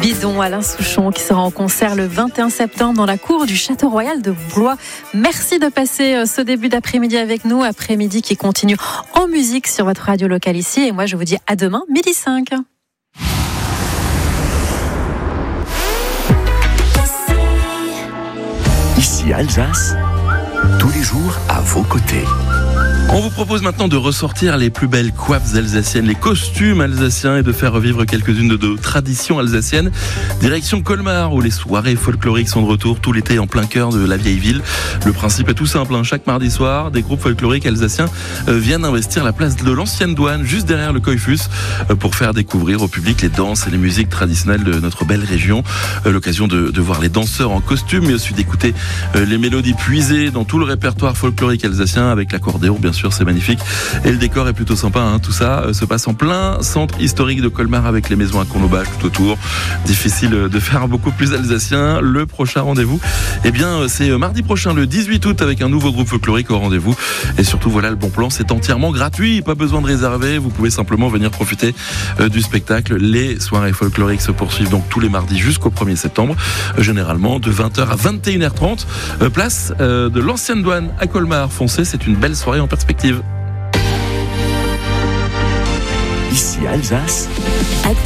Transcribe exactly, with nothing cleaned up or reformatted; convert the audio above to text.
Bison, Alain Souchon, qui sera en concert le vingt et un septembre dans la cour du Château Royal de Blois. Merci de passer ce début d'après-midi avec nous, après-midi qui continue en musique sur votre radio locale ici. Et moi, je vous dis à demain, midi cinq. Ici Alsace, tous les jours à vos côtés. On vous propose maintenant de ressortir les plus belles coiffes alsaciennes, les costumes alsaciens et de faire revivre quelques-unes de nos traditions alsaciennes. Direction Colmar où les soirées folkloriques sont de retour tout l'été en plein cœur de la vieille ville. Le principe est tout simple, hein. Chaque mardi soir, des groupes folkloriques alsaciens viennent investir la place de l'ancienne douane juste derrière le Coiffus pour faire découvrir au public les danses et les musiques traditionnelles de notre belle région. L'occasion de, de voir les danseurs en costume mais aussi d'écouter les mélodies puisées dans tout le répertoire folklorique alsacien avec l'accordéon bien sûr. C'est magnifique et le décor est plutôt sympa, hein. Tout ça se passe en plein centre historique de Colmar avec les maisons à Cournobâche tout autour. Difficile de faire beaucoup plus alsacien. Le prochain rendez-vous, eh bien, c'est mardi prochain, le dix-huit août, avec un nouveau groupe folklorique au rendez-vous. Et surtout, voilà, le bon plan, c'est entièrement gratuit. Pas besoin de réserver. Vous pouvez simplement venir profiter du spectacle. Les soirées folkloriques se poursuivent donc tous les mardis jusqu'au premier septembre, généralement de vingt heures à vingt et une heures trente. Place de l'ancienne douane à Colmar. Foncez, c'est une belle soirée en perspective. Ici Alsace.